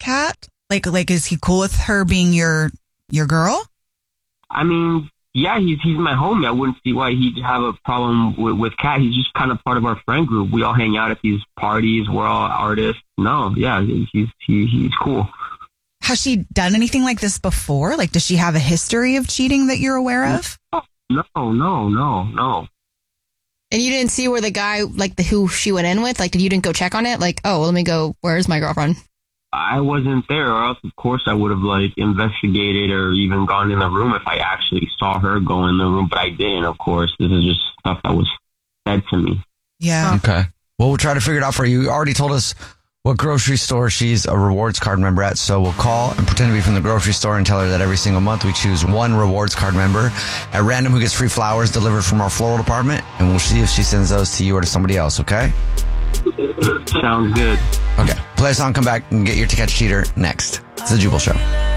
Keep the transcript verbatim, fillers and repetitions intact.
Kat? Like, like, is he cool with her being your your girl? I mean, yeah, he's he's my homie. I wouldn't see why he'd have a problem with, with Kat. He's just kind of part of our friend group. We all hang out at these parties. We're all artists. No, yeah, he's he, he's cool. Has she done anything like this before? Like, does she have a history of cheating that you're aware of? No, no, no, no. And you didn't see where the guy, like the who she went in with, like you didn't go check on it? Like, oh, let me go, where's my girlfriend? I wasn't there, or else, of course, I would have, like, investigated or even gone in the room if I actually saw her go in the room, but I didn't, of course. This is just stuff that was said to me. Yeah. Okay. Well, we'll try to figure it out for you. You already told us what grocery store she's a rewards card member at, so we'll call and pretend to be from the grocery store and tell her that every single month we choose one rewards card member at random who gets free flowers delivered from our floral department, and we'll see if she sends those to you or to somebody else, okay? Sounds good. Okay. Play a song, come back, and get your To Catch Cheater next. It's the Jubal Show.